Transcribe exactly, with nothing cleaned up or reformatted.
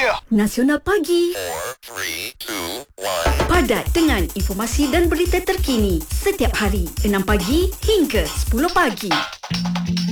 Yeah. Nasional Pagi. four, three, two, one. Padat dengan informasi dan berita terkini setiap hari enam pagi hingga sepuluh pagi.